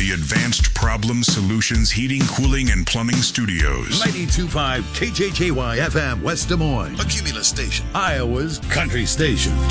the Advanced Problem Solutions Heating, Cooling, and Plumbing Studios. 92.5 KJKY FM West Des Moines, a Cumulus station, Iowa's country station.